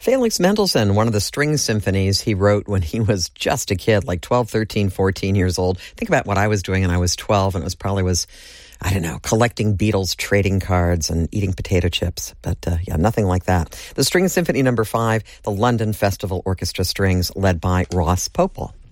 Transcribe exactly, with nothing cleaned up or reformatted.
Felix Mendelssohn, one of the string symphonies he wrote when he was just a kid, like twelve, thirteen, fourteen years old. Think about what I was doing when I was twelve, and it was probably was, I don't know, collecting Beatles trading cards and eating potato chips. But uh, yeah, nothing like that. The String Symphony number five, the London Festival Orchestra Strings, led by Ross Popel.